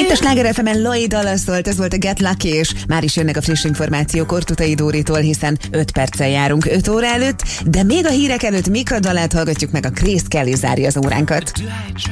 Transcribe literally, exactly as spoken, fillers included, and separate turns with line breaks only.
Itt a Sláger ef emen Lloyd Dallas szólt, ez volt a Get Lucky, és már is jönnek a friss információk Ortutai Dóritól, hiszen öt perccel járunk öt óra előtt, de még a hírek előtt Mika dalát hallgatjuk meg, a Grace Kelly zárja az óránkat.